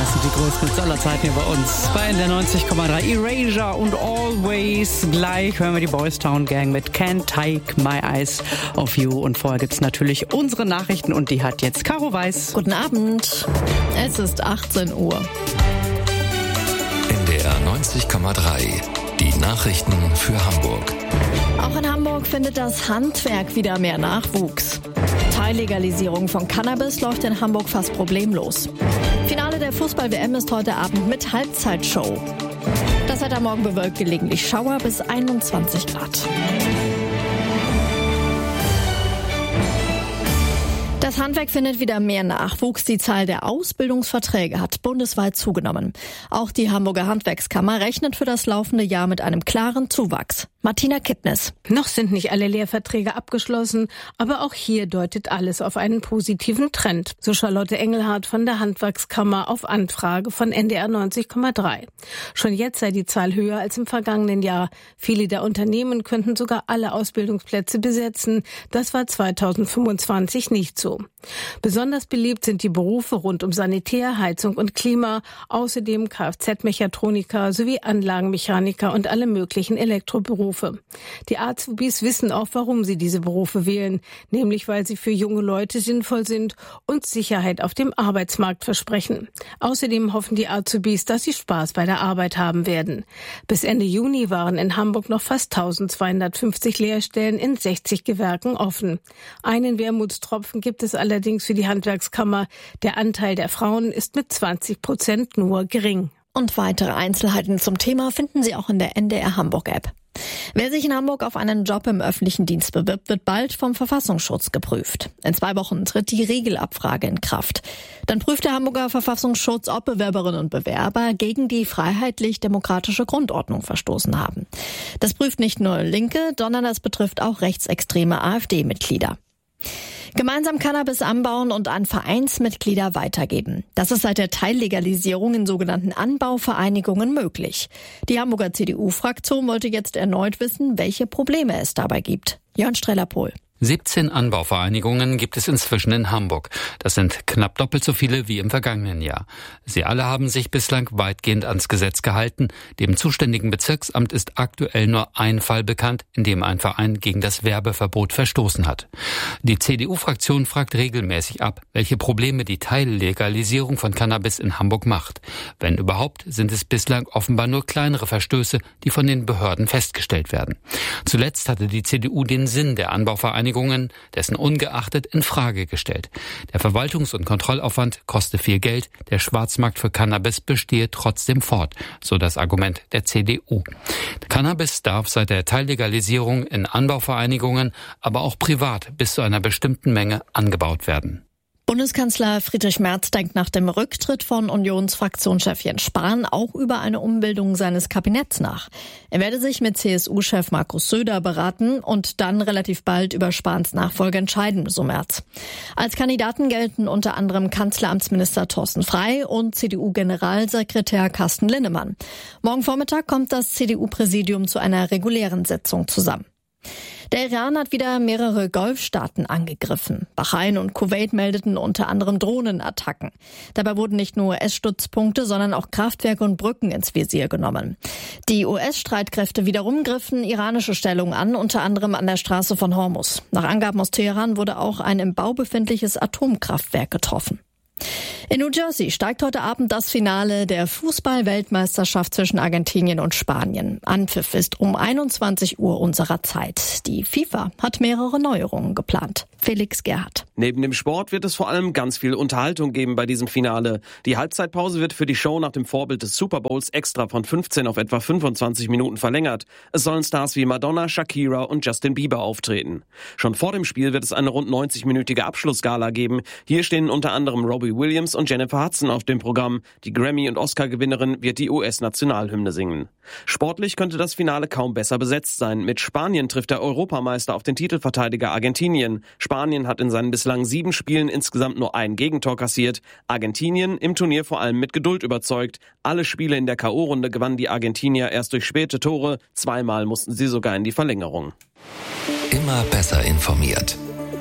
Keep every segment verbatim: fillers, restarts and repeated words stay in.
Das sind die größten Hits aller Zeiten hier bei uns. Bei N D R neunzig Komma drei Erasure und Always. Gleich hören wir die Boys Town Gang mit Can't Take My Eyes Off You. Und vorher gibt's natürlich unsere Nachrichten und die hat jetzt Caro Weiß. Guten Abend. Es ist achtzehn Uhr. N D R neunzig Komma drei. Die Nachrichten für Hamburg. Auch in Hamburg findet das Handwerk wieder mehr Nachwuchs. Teillegalisierung von Cannabis läuft in Hamburg fast problemlos. Finale der Fußball-W M ist heute Abend mit Halbzeitshow. Das Wetter morgen bewölkt, gelegentlich Schauer bis einundzwanzig Grad. Das Handwerk findet wieder mehr Nachwuchs. Die Zahl der Ausbildungsverträge hat bundesweit zugenommen. Auch die Hamburger Handwerkskammer rechnet für das laufende Jahr mit einem klaren Zuwachs. Martina Kittnes. Noch sind nicht alle Lehrverträge abgeschlossen, aber auch hier deutet alles auf einen positiven Trend. So Charlotte Engelhardt von der Handwerkskammer auf Anfrage von N D R neunzig Komma drei. Schon jetzt sei die Zahl höher als im vergangenen Jahr. Viele der Unternehmen könnten sogar alle Ausbildungsplätze besetzen. Das war zweitausendfünfundzwanzig nicht so. Besonders beliebt sind die Berufe rund um Sanitär, Heizung und Klima, außerdem Kfz-Mechatroniker sowie Anlagenmechaniker und alle möglichen Elektroberufe. Die Azubis wissen auch, warum sie diese Berufe wählen, nämlich weil sie für junge Leute sinnvoll sind und Sicherheit auf dem Arbeitsmarkt versprechen. Außerdem hoffen die Azubis, dass sie Spaß bei der Arbeit haben werden. Bis Ende Juni waren in Hamburg noch fast eintausendzweihundertfünfzig Lehrstellen in sechzig Gewerken offen. Einen Wermutstropfen gibt es allerdings für die Handwerkskammer. Der Anteil der Frauen ist mit zwanzig Prozent nur gering. Und weitere Einzelheiten zum Thema finden Sie auch in der N D R Hamburg-App. Wer sich in Hamburg auf einen Job im öffentlichen Dienst bewirbt, wird bald vom Verfassungsschutz geprüft. In zwei Wochen tritt die Regelabfrage in Kraft. Dann prüft der Hamburger Verfassungsschutz, ob Bewerberinnen und Bewerber gegen die freiheitlich-demokratische Grundordnung verstoßen haben. Das prüft nicht nur Linke, sondern das betrifft auch rechtsextreme AfD-Mitglieder. Gemeinsam Cannabis anbauen und an Vereinsmitglieder weitergeben. Das ist seit der Teillegalisierung in sogenannten Anbauvereinigungen möglich. Die Hamburger C D U-Fraktion wollte jetzt erneut wissen, welche Probleme es dabei gibt. Jörn Streller-Pohl. siebzehn Anbauvereinigungen gibt es inzwischen in Hamburg. Das sind knapp doppelt so viele wie im vergangenen Jahr. Sie alle haben sich bislang weitgehend ans Gesetz gehalten. Dem zuständigen Bezirksamt ist aktuell nur ein Fall bekannt, in dem ein Verein gegen das Werbeverbot verstoßen hat. Die C D U-Fraktion fragt regelmäßig ab, welche Probleme die Teillegalisierung von Cannabis in Hamburg macht. Wenn überhaupt, sind es bislang offenbar nur kleinere Verstöße, die von den Behörden festgestellt werden. Zuletzt hatte die C D U den Sinn der Anbauvereinigungen dessen ungeachtet in Frage gestellt. Der Verwaltungs- und Kontrollaufwand koste viel Geld, der Schwarzmarkt für Cannabis bestehe trotzdem fort, so das Argument der C D U. Cannabis darf seit der Teillegalisierung in Anbauvereinigungen, aber auch privat bis zu einer bestimmten Menge angebaut werden. Bundeskanzler Friedrich Merz denkt nach dem Rücktritt von Unionsfraktionschef Jens Spahn auch über eine Umbildung seines Kabinetts nach. Er werde sich mit C S U-Chef Markus Söder beraten und dann relativ bald über Spahns Nachfolge entscheiden, so Merz. Als Kandidaten gelten unter anderem Kanzleramtsminister Thorsten Frey und C D U-Generalsekretär Carsten Linnemann. Morgen Vormittag kommt das C D U-Präsidium zu einer regulären Sitzung zusammen. Der Iran hat wieder mehrere Golfstaaten angegriffen. Bahrain und Kuwait meldeten unter anderem Drohnenattacken. Dabei wurden nicht nur U S-Stützpunkte, sondern auch Kraftwerke und Brücken ins Visier genommen. Die U S-Streitkräfte wiederum griffen iranische Stellungen an, unter anderem an der Straße von Hormuz. Nach Angaben aus Teheran wurde auch ein im Bau befindliches Atomkraftwerk getroffen. In New Jersey steigt heute Abend das Finale der Fußball-Weltmeisterschaft zwischen Argentinien und Spanien. Anpfiff ist um einundzwanzig Uhr unserer Zeit. Die FIFA hat mehrere Neuerungen geplant. Felix Gerhardt. Neben dem Sport wird es vor allem ganz viel Unterhaltung geben bei diesem Finale. Die Halbzeitpause wird für die Show nach dem Vorbild des Super Bowls extra von fünfzehn auf etwa fünfundzwanzig Minuten verlängert. Es sollen Stars wie Madonna, Shakira und Justin Bieber auftreten. Schon vor dem Spiel wird es eine rund neunzig-minütige Abschlussgala geben. Hier stehen unter anderem Robbie Williams und Jennifer Hudson auf dem Programm. Die Grammy- und Oscar-Gewinnerin wird die U S-Nationalhymne singen. Sportlich könnte das Finale kaum besser besetzt sein. Mit Spanien trifft der Europameister auf den Titelverteidiger Argentinien. Spanien hat in seinen bislang sieben Spielen insgesamt nur ein Gegentor kassiert. Argentinien im Turnier vor allem mit Geduld überzeugt. Alle Spiele in der K O-Runde gewannen die Argentinier erst durch späte Tore. Zweimal mussten sie sogar in die Verlängerung. Immer besser informiert.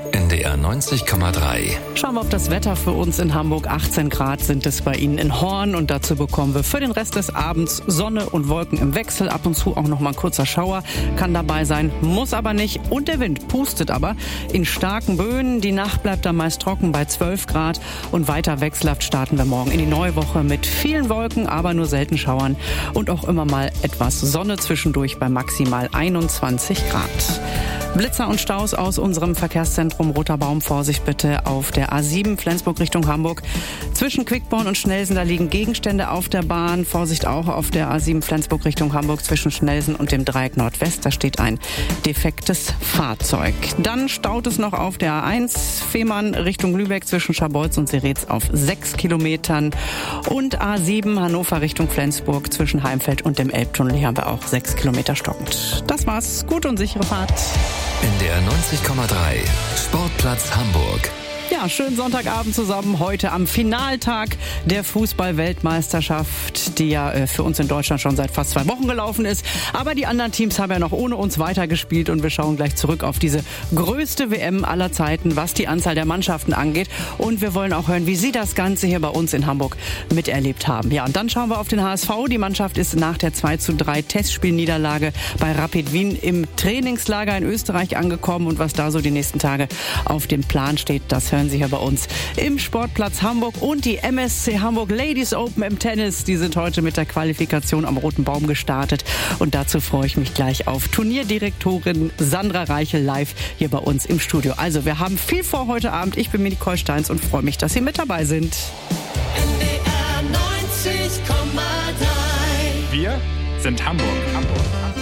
N D R neunzig Komma drei. Schauen wir auf das Wetter für uns in Hamburg. achtzehn Grad sind es bei Ihnen in Horn und dazu bekommen wir für den Rest des Abends Sonne und Wolken im Wechsel. Ab und zu auch noch mal ein kurzer Schauer kann dabei sein, muss aber nicht. Und der Wind pustet aber in starken Böen. Die Nacht bleibt dann meist trocken bei zwölf Grad und weiter wechselhaft starten wir morgen in die neue Woche mit vielen Wolken, aber nur selten Schauern und auch immer mal etwas Sonne zwischendurch bei maximal einundzwanzig Grad. Blitzer und Staus aus unserem Verkehrszentrum Roter Baum. Vorsicht bitte auf der A sieben Flensburg Richtung Hamburg. Zwischen Quickborn und Schnelsen, da liegen Gegenstände auf der Bahn. Vorsicht auch auf der A sieben Flensburg Richtung Hamburg zwischen Schnelsen und dem Dreieck Nordwest. Da steht ein defektes Fahrzeug. Dann staut es noch auf der A eins Fehmarn Richtung Lübeck zwischen Scharbeutz und Seretz auf sechs Kilometern. Und A sieben Hannover Richtung Flensburg zwischen Heimfeld und dem Elbtunnel. Hier haben wir auch sechs Kilometer stockend. Das war's. Gute und sichere Fahrt. N D R neunzig Komma drei. Sportplatz Hamburg. Ja, schönen Sonntagabend zusammen. Heute am Finaltag der Fußball-Weltmeisterschaft, die ja für uns in Deutschland schon seit fast zwei Wochen gelaufen ist. Aber die anderen Teams haben ja noch ohne uns weitergespielt und wir schauen gleich zurück auf diese größte W M aller Zeiten, was die Anzahl der Mannschaften angeht. Und wir wollen auch hören, wie Sie das Ganze hier bei uns in Hamburg miterlebt haben. Ja, und dann schauen wir auf den H S V. Die Mannschaft ist nach der zwei zu drei Testspielniederlage bei Rapid Wien im Trainingslager in Österreich angekommen. Und was da so die nächsten Tage auf dem Plan steht, das hören Sie hier bei uns im Sportplatz Hamburg. Und die M S C Hamburg Ladies Open im Tennis, die sind heute mit der Qualifikation am Roten Baum gestartet. Und dazu freue ich mich gleich auf Turnierdirektorin Sandra Reichel live hier bei uns im Studio. Also wir haben viel vor heute Abend. Ich bin Nicole Steins und freue mich, dass Sie mit dabei sind. N D R neunzig Komma drei. Wir sind Hamburg. Hamburg.